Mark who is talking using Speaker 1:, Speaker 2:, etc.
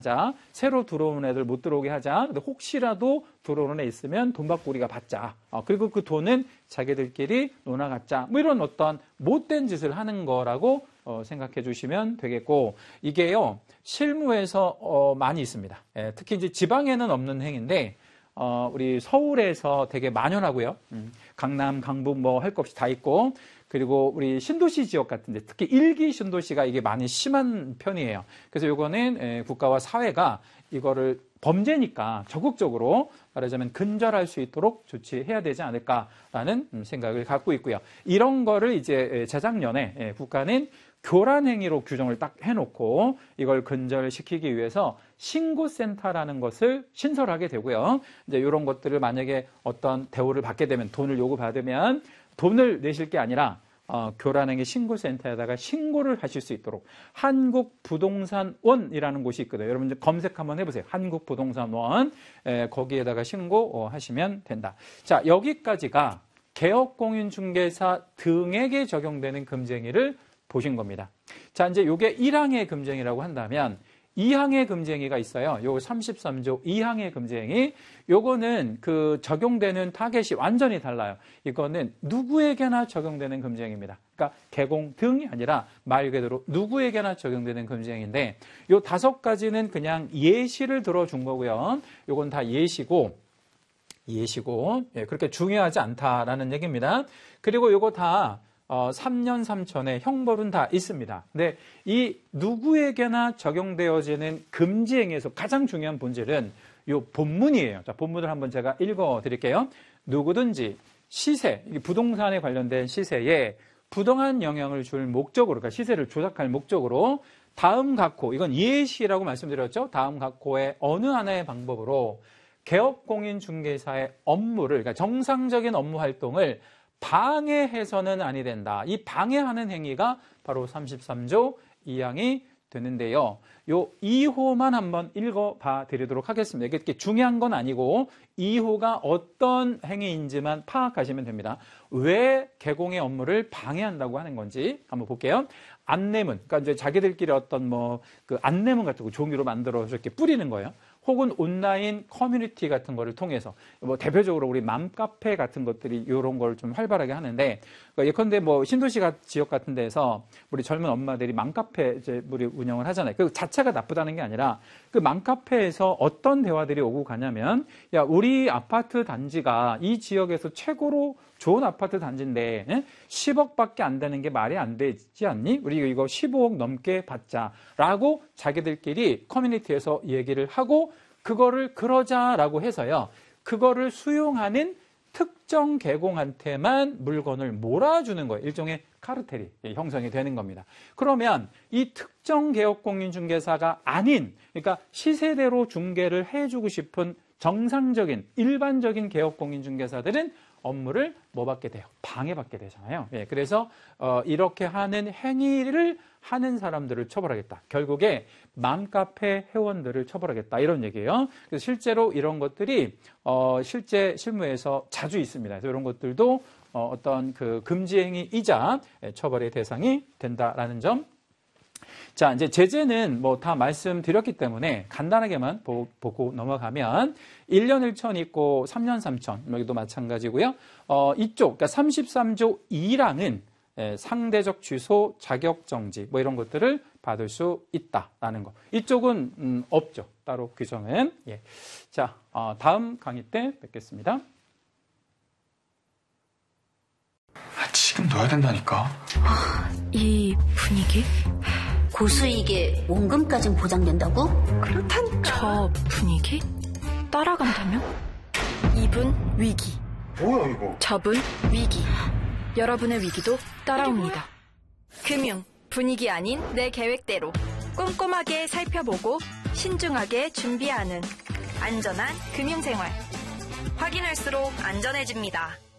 Speaker 1: 자, 새로 들어오는 애들 못 들어오게 하자. 근데 혹시라도 들어오는 애 있으면 돈 받고 우리가 받자. 그리고 그 돈은 자기들끼리 논아 갖자. 뭐 이런 어떤 못된 짓을 하는 거라고 생각해 주시면 되겠고, 이게요 실무에서 많이 있습니다. 예, 특히 이제 지방에는 없는 행위인데 우리 서울에서 되게 만연하고요. 강남, 강북 뭐 할 것 없이 다 있고, 그리고 우리 신도시 지역 같은데 특히 1기 신도시가 이게 많이 심한 편이에요. 그래서 요거는 국가와 사회가 이거를 범죄니까 적극적으로 말하자면 근절할 수 있도록 조치해야 되지 않을까라는 생각을 갖고 있고요. 이런 거를 이제 재작년에 국가는 교란 행위로 규정을 딱 해놓고 이걸 근절시키기 위해서 신고센터라는 것을 신설하게 되고요. 이제 이런 것들을 만약에 어떤 대우를 받게 되면, 돈을 요구받으면 돈을 내실 게 아니라 교란행위 신고센터에다가 신고를 하실 수 있도록 한국부동산원이라는 곳이 있거든요. 여러분 이제 검색 한번 해보세요. 한국부동산원. 거기에다가 신고하시면 된다. 자, 여기까지가 개업공인중개사 등에게 적용되는 금지행위를 보신 겁니다. 자, 이제 요게 1항의 금지행위라고 한다면 2항의 금지행위가 있어요. 요 33조 2항의 금지행위. 요거는 그 적용되는 타겟이 완전히 달라요. 이거는 누구에게나 적용되는 금지행위입니다. 그러니까 개공 등이 아니라 말 그대로 누구에게나 적용되는 금지행위인데, 요 5가지는 그냥 예시를 들어준 거고요. 요건 다 예시고, 예, 그렇게 중요하지 않다라는 얘기입니다. 그리고 요거 다 3년 3천의 형벌은 다 있습니다. 근데 이 누구에게나 적용되어지는 금지행위에서 가장 중요한 본질은 이 본문이에요. 자, 본문을 한번 제가 읽어 드릴게요. 누구든지 시세, 부동산에 관련된 시세에 부당한 영향을 줄 목적으로, 그러니까 시세를 조작할 목적으로 다음 각호, 이건 예시라고 말씀드렸죠. 다음 각호의 어느 하나의 방법으로 개업공인중개사의 업무를, 그러니까 정상적인 업무 활동을 방해해서는 아니 된다. 이 방해하는 행위가 바로 33조 2항이 되는데요. 요 2호만 한번 읽어봐 드리도록 하겠습니다. 이게 중요한 건 아니고 2호가 어떤 행위인지만 파악하시면 됩니다. 왜 개공의 업무를 방해한다고 하는 건지 한번 볼게요. 안내문, 그러니까 이제 자기들끼리 어떤 그 안내문 같은 거 종이로 만들어서 이렇게 뿌리는 거예요. 혹은 온라인 커뮤니티 같은 거를 통해서, 대표적으로 우리 맘카페 같은 것들이 이런 걸 좀 활발하게 하는데, 예컨대 신도시 지역 같은 데서 우리 젊은 엄마들이 맘카페 이제 우리 운영을 하잖아요. 그 자체가 나쁘다는 게 아니라 그 맘카페에서 어떤 대화들이 오고 가냐면, 야, 우리 아파트 단지가 이 지역에서 최고로 좋은 아파트 단지인데 10억밖에 안 되는 게 말이 안 되지 않니? 우리 이거 15억 넘게 받자라고 자기들끼리 커뮤니티에서 얘기를 하고, 그거를 그러자라고 해서요, 그거를 수용하는 특정 개공한테만 물건을 몰아주는 거예요. 일종의 카르텔이 형성이 되는 겁니다. 그러면 이 특정 개업공인중개사가 아닌, 그러니까 시세대로 중개를 해주고 싶은 정상적인 일반적인 개업공인중개사들은 업무를 받게 돼요? 방해받게 되잖아요. 예, 그래서 이렇게 하는 행위를 하는 사람들을 처벌하겠다. 결국에 맘카페 회원들을 처벌하겠다, 이런 얘기예요. 그래서 실제로 이런 것들이 실제 실무에서 자주 있습니다. 그래서 이런 것들도 어떤 그 금지 행위이자 처벌의 대상이 된다라는 점. 자, 이제 제재는 다 말씀드렸기 때문에 간단하게만 보고 넘어가면 1년 1천 있고 3년 3천, 여기도 마찬가지고요. 이쪽, 그러니까 33조 2항은 상대적 취소, 자격정지 이런 것들을 받을 수 있다라는 거. 이쪽은 없죠. 따로 규정은. 예. 자, 다음 강의 때 뵙겠습니다.
Speaker 2: 지금 넣어야 된다니까.
Speaker 3: 이 분위기?
Speaker 4: 고수익에 원금까진 보장된다고?
Speaker 3: 그렇다니까. 저 분위기? 따라간다면? 이분 위기.
Speaker 2: 뭐야 이거?
Speaker 3: 저분 위기. 여러분의 위기도 따라옵니다. 금융, 분위기 아닌 내 계획대로 꼼꼼하게 살펴보고 신중하게 준비하는 안전한 금융생활. 확인할수록 안전해집니다.